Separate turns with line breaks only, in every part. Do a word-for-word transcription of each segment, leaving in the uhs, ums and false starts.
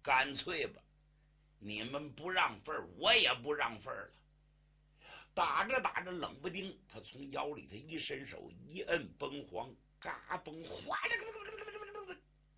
干脆吧，你们不让份我也不让份了。打着打着，冷不丁，他从腰里头一伸手，一摁崩簧，嘎嘣，哗啦，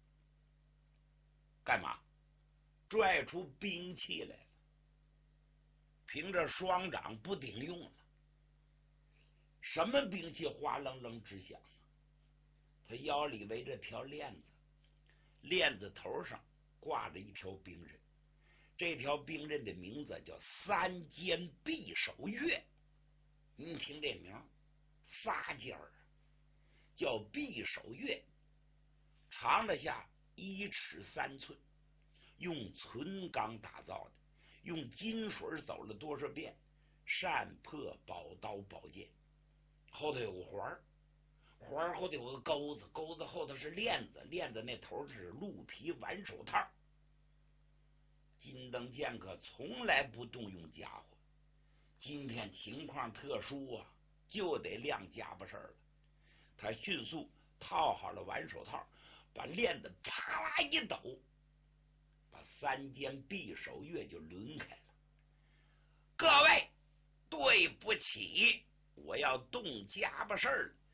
干嘛？拽出兵器来了。凭着双掌不顶用了，什么兵器哗楞楞直响啊？他腰里围着条链子，链子头上挂着一条兵刃，这条兵刃的名字叫三尖匕首钺。你听这名，仨尖儿，叫匕首钺，长了下一尺三寸，用纯钢打造的，用金水走了多少遍，善破宝刀宝剑。后头有个环儿，环儿后头有个钩子，钩子后头是链子，链子那头是鹿皮挽手套。金灯剑客从来不动用家伙，今天情况特殊啊，就得亮家伙事儿了。他迅速套好了挽手套，把链子啪啦一抖，把三尖匕首钺就抡开了。各位，对不起，我要动家伙事儿了。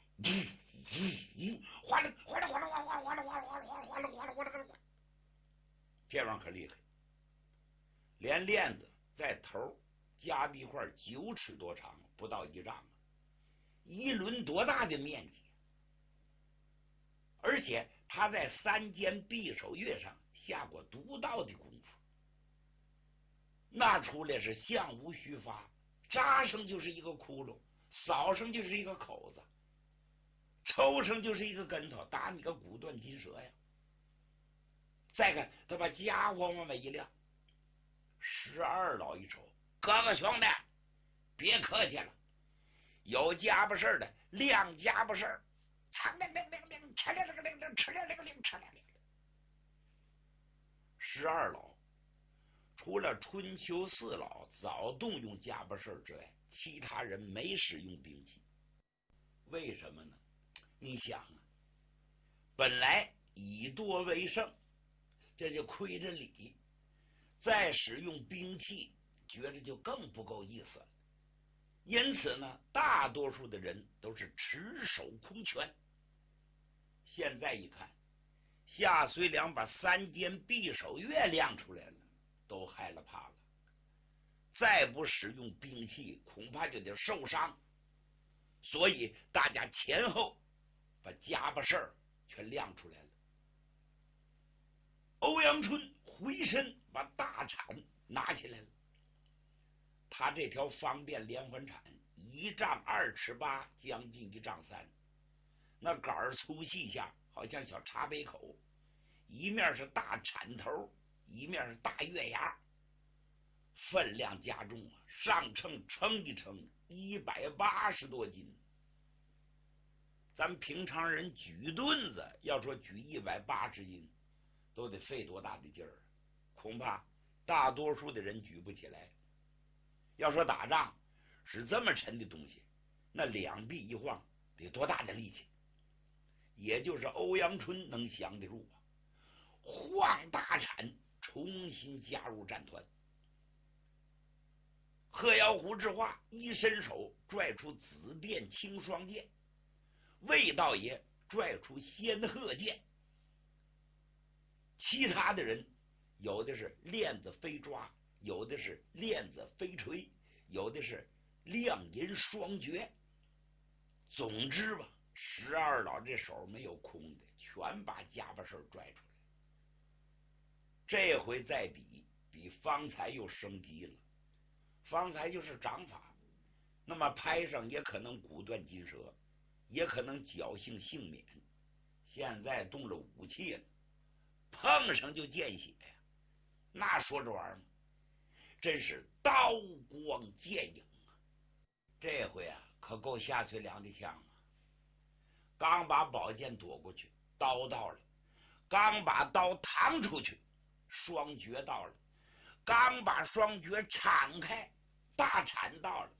哗啦哗啦哗啦哗啦哗啦哗啦哗啦哗啦哗啦哗啦哗啦哗啦哗啦，这玩意儿可厉害，连链子在头加一块九尺多长，不到一丈啊，一轮多大的面积！而且他在三尖匕首钺上下过独到的功夫，那出来是像无虚发，扎上就是一个窟窿，扫上就是一个口子，抽上就是一个跟头，打你个骨断筋折呀！再看他把家伙往外一亮，十二老一瞅，哥哥兄弟，别客气了，有家伙事儿的亮家伙事儿，苍亮亮亮亮，哧亮亮亮亮，哧亮亮亮，哧亮亮亮。十二老除了春秋四老早动用家伙事儿之外，其他人没使用兵器。为什么呢？你想啊，本来以多为胜，这就亏着理，再使用兵器，觉得就更不够意思了。因此呢，大多数的人都是持手空拳。现在一看，夏遂良把三尖匕首钺亮出来了，都害了怕了。再不使用兵器，恐怕就得受伤。所以大家前后把家伙事儿全亮出来了。欧阳春回身把大铲拿起来了，他这条方便连环铲一丈二尺八，将近一丈三，那杆儿粗细下好像小茶杯口，一面是大铲头，一面是大月牙，分量加重啊，上称称一称一百八十多斤。咱平常人举盾子，要说举一百八十斤，都得费多大的劲儿，恐怕大多数的人举不起来。要说打仗是这么沉的东西，那两臂一晃得多大的力气，也就是欧阳春能降得住啊。晃大铲重新加入战团。贺瑶虎之话一伸手拽出紫电青双剑，魏道爷拽出仙鹤剑，其他的人有的是链子飞抓，有的是链子飞锤，有的是亮银双绝。总之吧，十二老这手没有空的，全把家伙事拽出来。这回再比，比方才又升级了。方才就是掌法，那么拍上也可能骨断筋折，也可能侥幸幸免。现在动了武器了，碰上就见血呀！那说这玩意儿真是刀光剑影啊！这回啊，可够夏遂良的枪啊！刚把宝剑躲过去，刀到了；刚把刀趟出去，双绝到了；刚把双绝敞开，大铲到了。